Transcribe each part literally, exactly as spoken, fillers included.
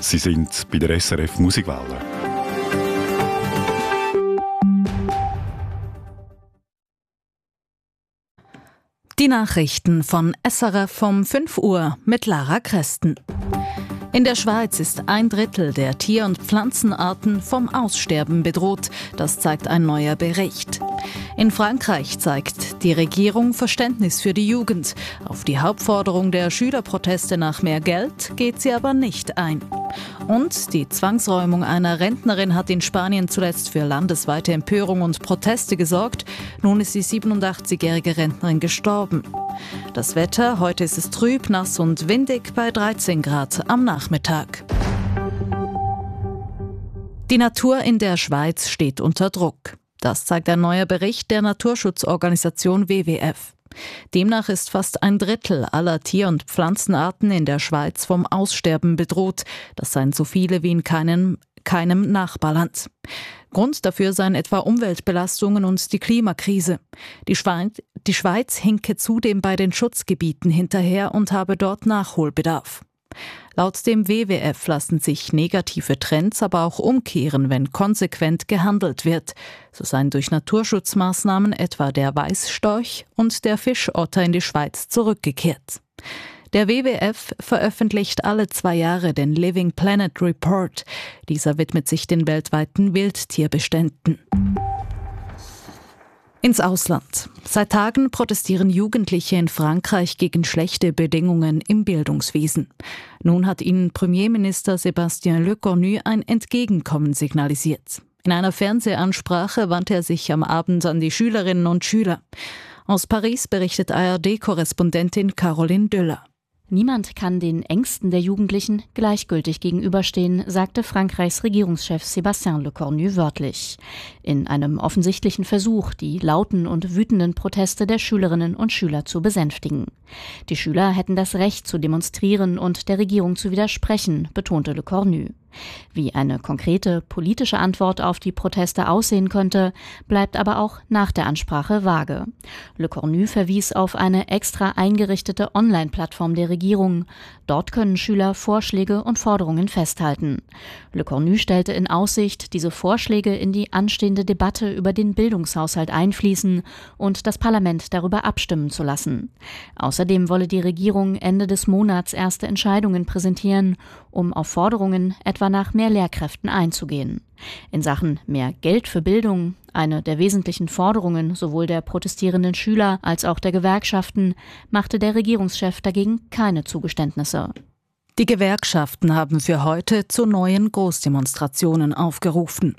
Sie sind bei der S R F Musikwelle. Die Nachrichten von S R F um fünf Uhr mit Lara Kresten. In der Schweiz ist ein Drittel der Tier- und Pflanzenarten vom Aussterben bedroht. Das zeigt ein neuer Bericht. In Frankreich zeigt die Regierung Verständnis für die Jugend. Auf die Hauptforderung der Schülerproteste nach mehr Geld geht sie aber nicht ein. Und die Zwangsräumung einer Rentnerin hat in Spanien zuletzt für landesweite Empörung und Proteste gesorgt. Nun ist die siebenundachtzigjährige Rentnerin gestorben. Das Wetter, heute ist es trüb, nass und windig bei dreizehn Grad am Nachmittag. Die Natur in der Schweiz steht unter Druck. Das zeigt ein neuer Bericht der Naturschutzorganisation W W F. Demnach ist fast ein Drittel aller Tier- und Pflanzenarten in der Schweiz vom Aussterben bedroht. Das seien so viele wie in keinem, keinem Nachbarland. Grund dafür seien etwa Umweltbelastungen und die Klimakrise. Die Schweiz, die Schweiz hinke zudem bei den Schutzgebieten hinterher und habe dort Nachholbedarf. Laut dem W W F lassen sich negative Trends aber auch umkehren, wenn konsequent gehandelt wird. So seien durch Naturschutzmaßnahmen etwa der Weißstorch und der Fischotter in die Schweiz zurückgekehrt. Der W W F veröffentlicht alle zwei Jahre den Living Planet Report. Dieser widmet sich den weltweiten Wildtierbeständen. Ins Ausland. Seit Tagen protestieren Jugendliche in Frankreich gegen schlechte Bedingungen im Bildungswesen. Nun hat ihnen Premierminister Sébastien Lecornu ein Entgegenkommen signalisiert. In einer Fernsehansprache wandte er sich am Abend an die Schülerinnen und Schüler. Aus Paris berichtet A R D-Korrespondentin Caroline Düller. Niemand kann den Ängsten der Jugendlichen gleichgültig gegenüberstehen, sagte Frankreichs Regierungschef Sébastien Lecornu wörtlich. In einem offensichtlichen Versuch, die lauten und wütenden Proteste der Schülerinnen und Schüler zu besänftigen. Die Schüler hätten das Recht zu demonstrieren und der Regierung zu widersprechen, betonte Lecornu. Wie eine konkrete politische Antwort auf die Proteste aussehen könnte, bleibt aber auch nach der Ansprache vage. Lecornu verwies auf eine extra eingerichtete Online-Plattform der Regierung. Dort können Schüler Vorschläge und Forderungen festhalten. Lecornu stellte in Aussicht, diese Vorschläge in die anstehende Debatte über den Bildungshaushalt einfließen und das Parlament darüber abstimmen zu lassen. Außerdem wolle die Regierung Ende des Monats erste Entscheidungen präsentieren, um auf Forderungen etwa nach mehr Lehrkräften einzugehen. In Sachen mehr Geld für Bildung, eine der wesentlichen Forderungen sowohl der protestierenden Schüler als auch der Gewerkschaften, machte der Regierungschef dagegen keine Zugeständnisse. Die Gewerkschaften haben für heute zu neuen Großdemonstrationen aufgerufen.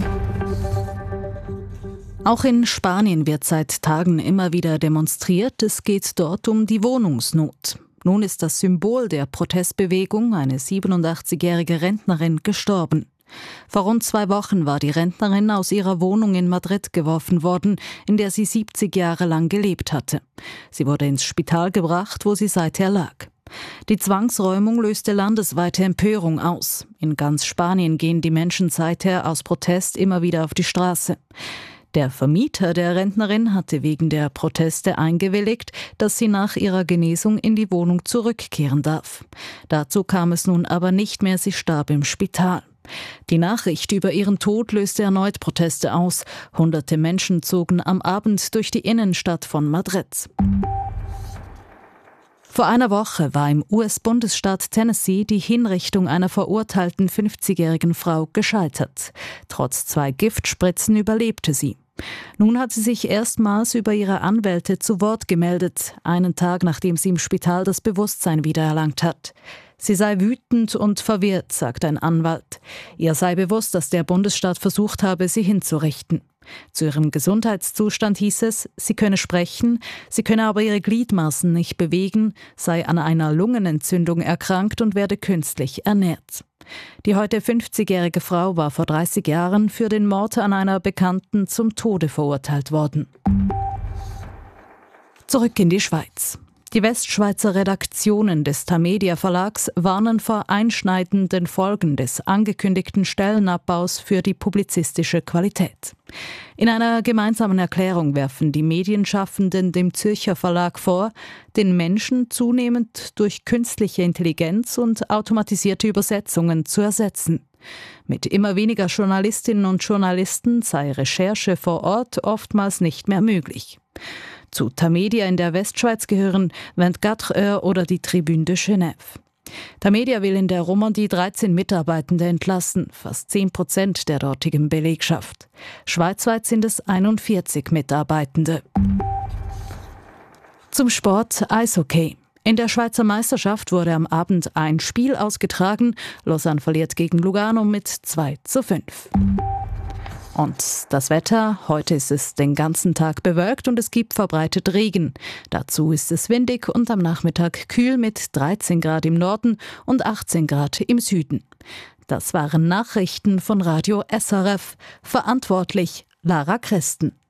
Auch in Spanien wird seit Tagen immer wieder demonstriert. Es geht dort um die Wohnungsnot. Nun ist das Symbol der Protestbewegung, eine siebenundachtzigjährige Rentnerin, gestorben. Vor rund zwei Wochen war die Rentnerin aus ihrer Wohnung in Madrid geworfen worden, in der sie siebzig Jahre lang gelebt hatte. Sie wurde ins Spital gebracht, wo sie seither lag. Die Zwangsräumung löste landesweite Empörung aus. In ganz Spanien gehen die Menschen seither aus Protest immer wieder auf die Straße. Der Vermieter der Rentnerin hatte wegen der Proteste eingewilligt, dass sie nach ihrer Genesung in die Wohnung zurückkehren darf. Dazu kam es nun aber nicht mehr, sie starb im Spital. Die Nachricht über ihren Tod löste erneut Proteste aus. Hunderte Menschen zogen am Abend durch die Innenstadt von Madrid. Vor einer Woche war im U S-Bundesstaat Tennessee die Hinrichtung einer verurteilten fünfzigjährigen Frau gescheitert. Trotz zwei Giftspritzen überlebte sie. Nun hat sie sich erstmals über ihre Anwälte zu Wort gemeldet, einen Tag nachdem sie im Spital das Bewusstsein wiedererlangt hat. Sie sei wütend und verwirrt, sagt ein Anwalt. Ihr sei bewusst, dass der Bundesstaat versucht habe, sie hinzurichten. Zu ihrem Gesundheitszustand hieß es, sie könne sprechen, sie könne aber ihre Gliedmaßen nicht bewegen, sei an einer Lungenentzündung erkrankt und werde künstlich ernährt. Die heute fünfzigjährige Frau war vor dreißig Jahren für den Mord an einer Bekannten zum Tode verurteilt worden. Zurück in die Schweiz. Die Westschweizer Redaktionen des Tamedia Verlags warnen vor einschneidenden Folgen des angekündigten Stellenabbaus für die publizistische Qualität. In einer gemeinsamen Erklärung werfen die Medienschaffenden dem Zürcher Verlag vor, den Menschen zunehmend durch künstliche Intelligenz und automatisierte Übersetzungen zu ersetzen. Mit immer weniger Journalistinnen und Journalisten sei Recherche vor Ort oftmals nicht mehr möglich. Zu Tamedia in der Westschweiz gehören vingt-quatre Heures oder die Tribune de Genève. Tamedia will in der Romandie dreizehn Mitarbeitende entlassen, fast zehn Prozent der dortigen Belegschaft. Schweizweit sind es einundvierzig Mitarbeitende. Zum Sport Eishockey. In der Schweizer Meisterschaft wurde am Abend ein Spiel ausgetragen. Lausanne verliert gegen Lugano mit zwei zu fünf. Und das Wetter, heute ist es den ganzen Tag bewölkt und es gibt verbreitet Regen. Dazu ist es windig und am Nachmittag kühl mit dreizehn Grad im Norden und achtzehn Grad im Süden. Das waren Nachrichten von Radio S R F. Verantwortlich Lara Christen.